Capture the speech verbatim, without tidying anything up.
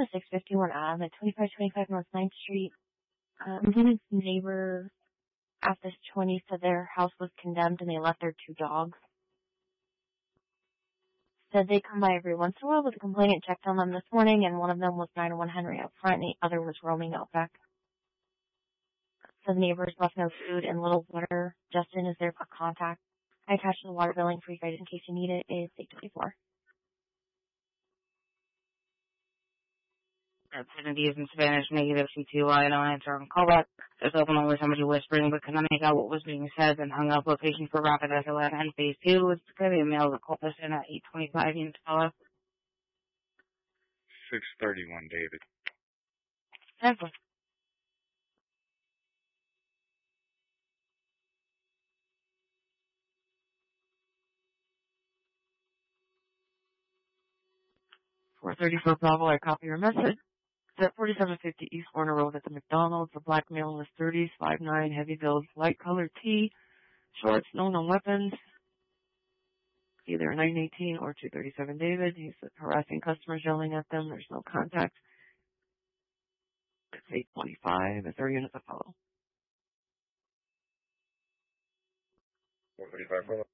to six fifty-one Ave at twenty-five twenty-five North ninth Street. Um, his neighbor at this twenty said their house was condemned and they left their two dogs. Said they come by every once in a while, but the complainant checked on them this morning, and one of them was nine oh one Henry out front, and the other was roaming out back. So the neighbors left no food and little water. Justin is there for contact. I attached the water billing for you guys in case you need it. It's eight twenty-four. Opportunity is in Spanish, negative C T Y, no answer on callback. There's open only somebody whispering, but couldn't make out what was being said, and hung up. Location for Rapid S O N and Phase two was going to be a mail to Colpison at eight twenty-five in Tala. six thirty-one, David. Temple. four thirty-four Bravo, I copy your message. It's at forty-seven fifty East Warner Road at the McDonald's. The black male in his thirties, five nine, heavy build, light colored tee, shorts, no known weapons. Either a nine eighteen or two thirty-seven David. He's harassing customers, yelling at them. There's no contact. It's eight twenty-five. Is there units to follow? four thirty-five,